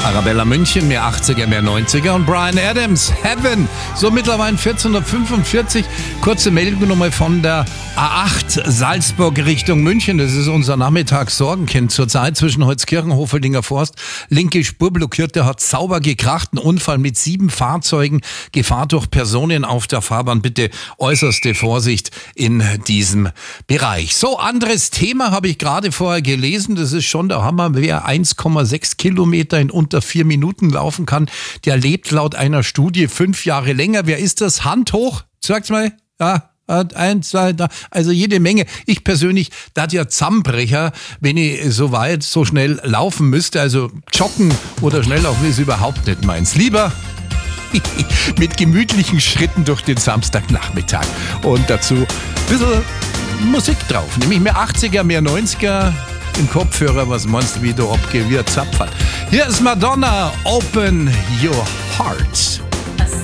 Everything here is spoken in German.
Arabella München, mehr 80er, mehr 90er und Bryan Adams, Heaven. So mittlerweile 1445. Kurze Meldung nochmal von der A8 Salzburg Richtung München. Das ist unser Nachmittagssorgenkind zurzeit zwischen Holzkirchen, Hofeldinger Forst. Linke Spur blockiert, der hat sauber gekracht. Ein Unfall mit 7 Fahrzeugen. Gefahr durch Personen auf der Fahrbahn. Bitte äußerste Vorsicht in diesem Bereich. So, anderes Thema habe ich gerade vorher gelesen. Das ist schon der Hammer. Wer 1,6 Kilometer in unter 4 Minuten laufen kann, der lebt laut einer Studie 5 Jahre länger. Wer ist das? Hand hoch? Sag's mal. Ja. 1, 2, 3, also jede Menge. Ich persönlich, da hat ja Zusammenbrecher, wenn ich so weit, so schnell laufen müsste. Also joggen oder schnell laufen ist überhaupt nicht meins. Lieber mit gemütlichen Schritten durch den Samstagnachmittag. Und dazu ein bisschen Musik drauf. Nämlich mehr 80er, mehr 90er im Kopfhörer. Was meinst du, wie du abgewirrt zapfert? Hier ist Madonna, Open Your Heart.